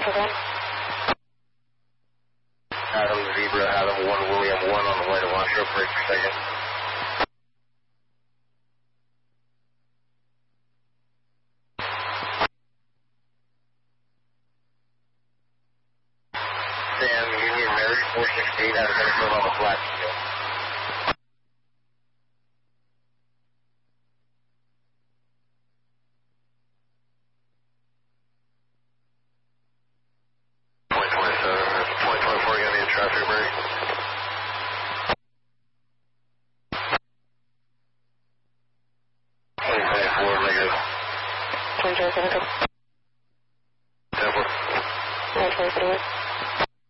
Adam Zebra, Adam 1, William 1 on the way to Washoe, break for second. Sam, Union Mary, 468, out of Edinburgh on the flat scale. Traffic break. 2024 negative. 2024 negative. 10-4. 924.